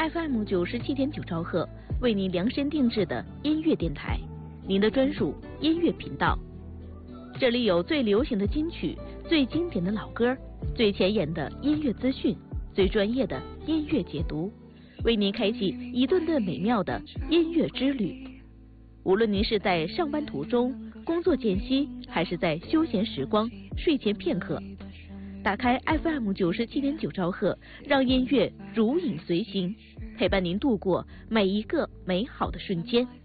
FM97.9兆赫，为您量身定制的音乐电台，您的专属音乐频道。这里有最流行的金曲、最经典的老歌、最前沿的音乐资讯、最专业的音乐解读，为您开启一顿顿美妙的音乐之旅。无论您是在上班途中、工作间隙，还是在休闲时光、睡前片刻，打开 FM97.9兆赫，让音乐如影随形，陪伴您度过每一个美好的瞬间。